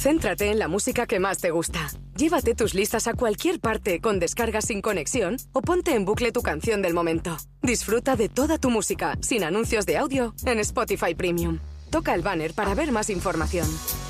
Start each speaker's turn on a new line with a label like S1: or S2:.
S1: Céntrate en la música que más te gusta. Llévate tus listas a cualquier parte con descargas sin conexión o ponte en bucle tu canción del momento. Disfruta de toda tu música, sin anuncios de audio, en Spotify Premium. Toca el banner para ver más información.